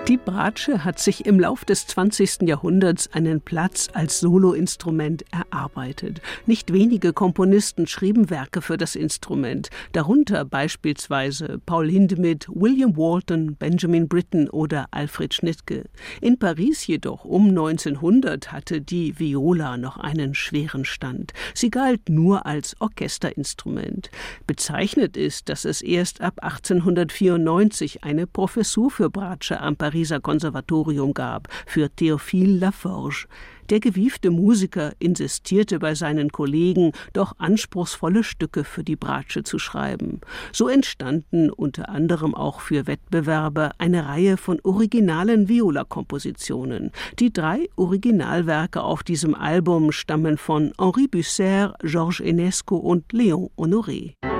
Die Bratsche hat sich im Lauf des 20. Jahrhunderts einen Platz als Soloinstrument erarbeitet. Nicht wenige Komponisten schrieben Werke für das Instrument, darunter beispielsweise Paul Hindemith, William Walton, Benjamin Britten oder Alfred Schnittke. In Paris jedoch um 1900 hatte die Viola noch einen schweren Stand. Sie galt nur als Orchesterinstrument. Bezeichnet ist, dass es erst ab 1894 eine Professur für Bratsche am Pariser Konservatorium gab, für Théophile Laforge. Der gewiefte Musiker insistierte bei seinen Kollegen, doch anspruchsvolle Stücke für die Bratsche zu schreiben. So entstanden unter anderem auch für Wettbewerbe eine Reihe von originalen Viola-Kompositionen. Die 3 Originalwerke auf diesem Album stammen von Henri Bucer, Georges Enesco und Léon Honoré.